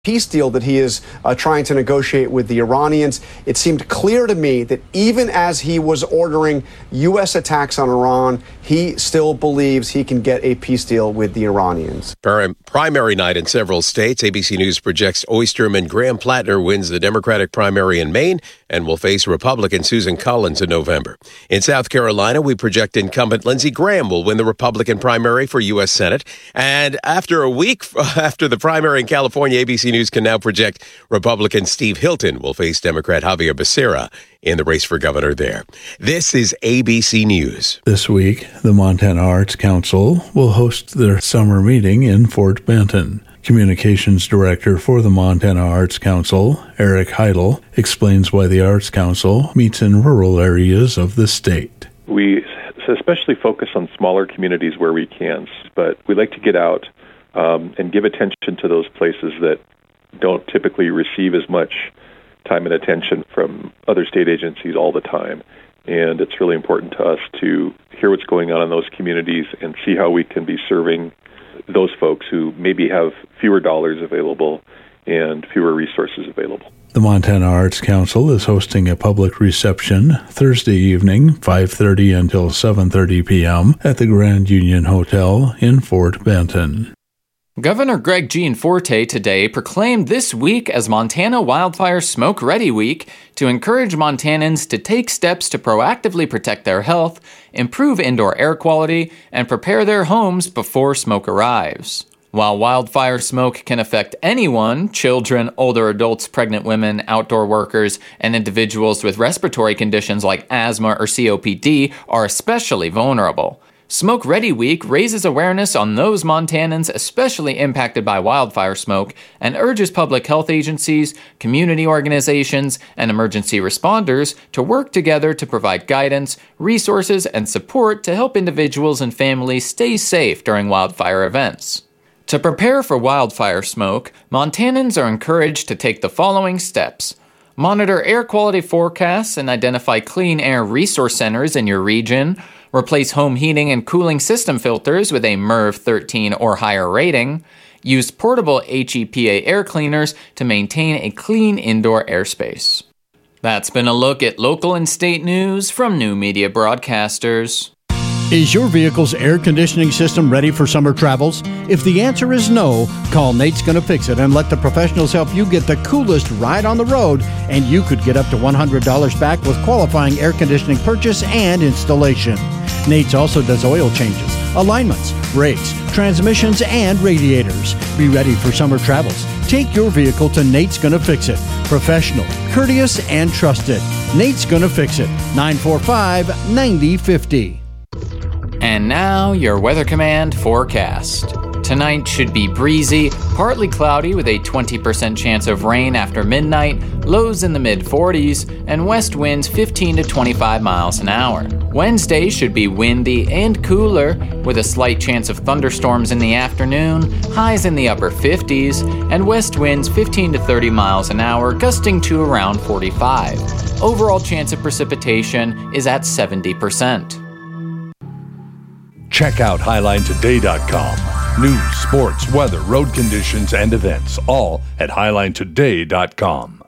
peace deal that he is trying to negotiate with the Iranians. It seemed clear to me that even as he was ordering U.S. attacks on Iran, he still believes he can get a peace deal with the Iranians. Primary night in several states. ABC News projects Oysterman Graham Plattner wins the Democratic primary in Maine and will face Republican Susan Collins in November. In South Carolina, we project incumbent Lindsey Graham will win the Republican primary for U.S. Senate. And after a week after the primary in California, ABC News can now project Republican Steve Hilton will face Democrat Javier Becerra in the race for governor there. This is ABC News. This week, the Montana Arts Council will host their summer meeting in Fort Benton. Communications Director for the Montana Arts Council, Eric Heidel, explains why the Arts Council meets in rural areas of the state. We especially focus on smaller communities where we can, but we like to get out and give attention to those places that don't typically receive as much time and attention from other state agencies all the time. And it's really important to us to hear what's going on in those communities and see how we can be serving those folks who maybe have fewer dollars available and fewer resources available. The Montana Arts Council is hosting a public reception Thursday evening, 5:30 until 7:30 p.m. at the Grand Union Hotel in Fort Benton. Governor Greg Gianforte today proclaimed this week as Montana Wildfire Smoke Ready Week to encourage Montanans to take steps to proactively protect their health, improve indoor air quality, and prepare their homes before smoke arrives. While wildfire smoke can affect anyone, children, older adults, pregnant women, outdoor workers, and individuals with respiratory conditions like asthma or COPD are especially vulnerable. Smoke Ready Week raises awareness on those Montanans especially impacted by wildfire smoke and urges public health agencies, community organizations, and emergency responders to work together to provide guidance, resources, and support to help individuals and families stay safe during wildfire events. To prepare for wildfire smoke, Montanans are encouraged to take the following steps. Monitor air quality forecasts and identify clean air resource centers in your region. Replace home heating and cooling system filters with a MERV 13 or higher rating. Use portable HEPA air cleaners to maintain a clean indoor airspace. That's been a look at local and state news from New Media Broadcasters. Is your vehicle's air conditioning system ready for summer travels? If the answer is no, call Nate's Gonna Fix It and let the professionals help you get the coolest ride on the road, and you could get up to $100 back with qualifying air conditioning purchase and installation. Nate's also does oil changes, alignments, brakes, transmissions, and radiators. Be ready for summer travels. Take your vehicle to Nate's Gonna Fix It. Professional, courteous, and trusted. Nate's Gonna Fix It. 945-9050. And now, your Weather Command forecast. Tonight should be breezy, partly cloudy with a 20% chance of rain after midnight, lows in the mid-40s, and west winds 15 to 25 miles an hour. Wednesday should be windy and cooler, with a slight chance of thunderstorms in the afternoon, highs in the upper 50s, and west winds 15 to 30 miles an hour, gusting to around 45. Overall chance of precipitation is at 70%. Check out HighlineToday.com. News, sports, weather, road conditions, and events, all at HighlineToday.com.